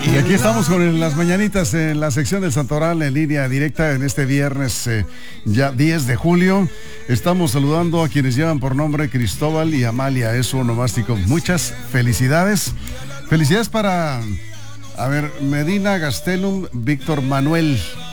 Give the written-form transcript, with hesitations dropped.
Y aquí estamos con las mañanitas en la sección del Santoral en línea directa en este viernes ya 10 de julio. Estamos saludando a quienes llevan por nombre Cristóbal y Amalia, es su onomástico. Muchas felicidades. Felicidades para, Medina Gastelum, Víctor Manuel.